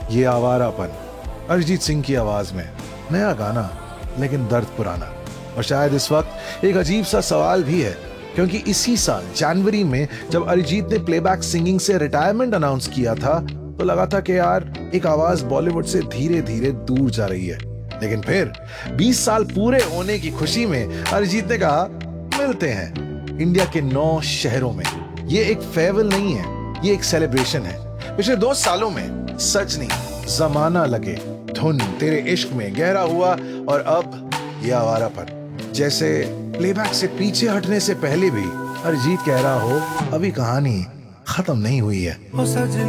ये आवारापन, अरिजीत सिंह की आवाज में नया गाना लेकिन दर्द पुराना। और शायद इस वक्त एक अजीब सा सवाल भी है, क्योंकि इसी साल जनवरी में जब अरिजीत ने प्लेबैक सिंगिंग से रिटायरमेंट अनाउंस किया था तो लगा था कि यार एक आवाज बॉलीवुड से धीरे धीरे दूर जा रही है। लेकिन फिर 20 साल पूरे होने की खुशी में अरिजीत ने कहा मिलते हैं इंडिया के 9 शहरों में। ये एक फेयरवेल नहीं है, ये एक सेलिब्रेशन है। पिछले 2 सालों में सच नहीं, जमाना लगे, धुन तेरे इश्क में गहरा हुआ, और अब ये आवारापन। जैसे प्लेबैक से पीछे हटने से पहले भी अरिजीत कह रहा हो अभी कहानी खत्म नहीं हुई है।